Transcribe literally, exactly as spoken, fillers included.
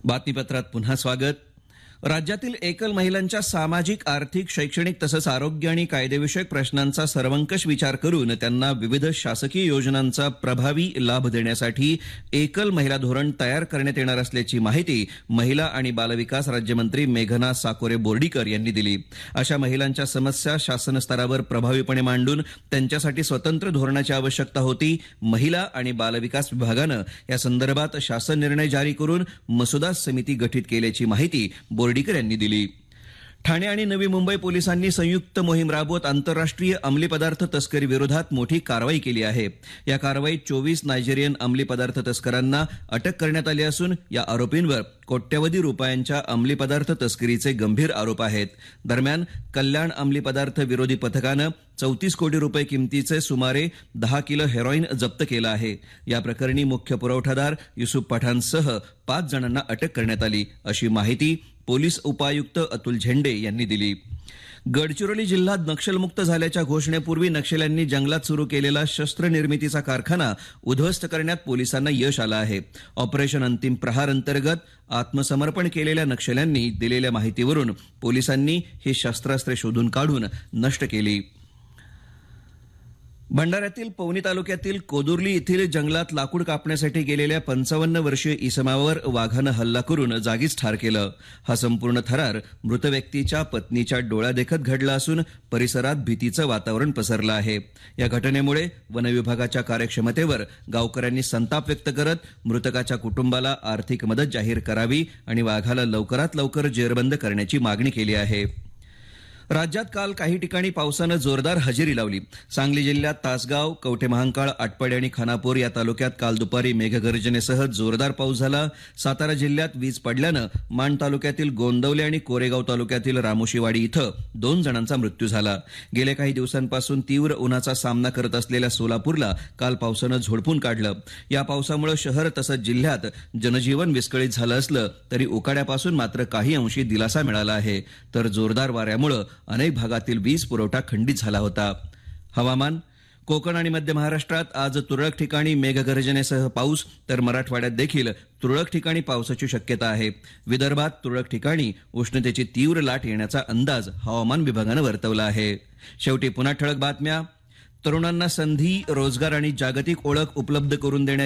बातमीपत्रात पुन्हा स्वागत। राज्यातील एकल महिलांच्या सामाजिक, आर्थिक, शैक्षणिक तसंच आरोग्य आणि कायदेविषयक प्रश्नांचा सर्वंकष विचार करून त्यांना विविध शासकीय योजनांचा प्रभावी लाभ देण्यासाठी एकल महिला धोरण तयार करण्यात येणार असल्याची माहिती महिला आणि बालविकास राज्यमंत्री मेघना साकोरे बोर्डीकर यांनी दिली। अशा महिलांच्या समस्या शासन स्तरावर प्रभावीपणे मांडून त्यांच्यासाठी स्वतंत्र धोरणाची आवश्यकता होती। महिला आणि बालविकास विभागानं या संदर्भात शासन निर्णय जारी करून मसुदा समिती गठीत केल्याची माहिती बोर्डीकर यांनी दिली। ठाणे आणि नवी मुंबई पोलिसांनी संयुक्त मोहीम राबवत आंतरराष्ट्रीय अंमली पदार्थ तस्करी विरोधात मोठी कारवाई केली आहे। या कारवाईत चोवीस नायजेरियन अंमली पदार्थ तस्करांना अटक करण्यात आली असून या आरोपींवर कोट्यवधी रुपयांच्या अंमली पदार्थ तस्करीचे गंभीर आरोप आहेत। दरम्यान कल्याण अंमली पदार्थ विरोधी पथकानं चौतीस कोटी रुपये किमतीचे सुमारे दहा किलो हेरोईन जप्त केलं आहे। या प्रकरणी मुख्य पुरवठादार युसुफ पठाणसह पाच जणांना अटक करण्यात आली, अशी माहिती पोलीस उपायुक्त अतुल झेंडे यांनी दिली। गडचिरोली जिल्हा नक्षलमुक्त झाल्याच्या घोषणेपूर्वी नक्षल्यांनी जंगलात सुरू केलेला शस्त्र निर्मितीचा कारखाना उद्ध्वस्त करण्यात पोलिसांना यश आलं आहे। ऑपरेशन अंतिम प्रहार अंतर्गत आत्मसमर्पण केलेल्या नक्षल्यांनी दिलेल्या माहितीवरून पोलिसांनी ही शस्त्रास्त्रे शोधून काढून नष्ट केली। भंडाऱ्यातील पवनी तालुक्यातील कोदुर्ली येथील जंगलात लाकूड कापण्यासाठी गेलेल्या पंचावन्न वर्षीय इसमावर वाघानं हल्ला करून जागीच ठार केलं। हा संपूर्ण थरार मृत व्यक्तीच्या पत्नीच्या डोळ्यादेखत घडला असून परिसरात भीतीचं वातावरण पसरलं आहे। या घटनेमुळे वनविभागाच्या कार्यक्षमतेवर गावकऱ्यांनी संताप व्यक्त करत मृतकाच्या कुटुंबाला आर्थिक मदत जाहीर करावी आणि वाघाला लवकरात लवकर जेरबंद करण्याची मागणी केली आहे। राज्यात काल काही ठिकाणी पावसानं जोरदार हजेरी लावली। सांगली जिल्ह्यात तासगाव, कवठेमहांकाळ, आटपाडी आणि खानापूर या तालुक्यात काल दुपारी मेघगर्जनेसह जोरदार पाऊस झाला। सातारा जिल्ह्यात वीज पडल्यानं माण तालुक्यातील गोंदवले आणि कोरेगाव तालुक्यातील रामोशीवाडी इथं दोन जणांचा मृत्यू झाला। गेल्या काही दिवसांपासून तीव्र उन्हाचा सामना करत असलेल्या सोलापूरला काल पावसानं झोडपून काढलं। या पावसामुळे शहर तसंच जिल्ह्यात जनजीवन विस्कळीत झालं असलं तरी उकाड्यापासून मात्र काही अंशी दिलासा मिळाला आहे, तर जोरदार वाऱ्यामुळे अनेक भागातील वीज पुरवठा खंडित झाला होता। हवामान। कोकण आणि मध्य महाराष्ट्रात आज तुरळक ठिकाणी मेघगर्जनेसह पाऊस, तर मराठवाड्यात देखील तुरळक ठिकाणी पावसाची शक्यता आहे। विदर्भात तुरळक ठिकाणी उष्णतेची तीव्र लाट येण्याचा अंदाज हवामान विभागानं वर्तवला आहे। शेवटी पुन्हा ठळक बातम्या। तरुणांना संधी, रोजगार आणि जागतिक ओळख उपलब्ध करून देण्याची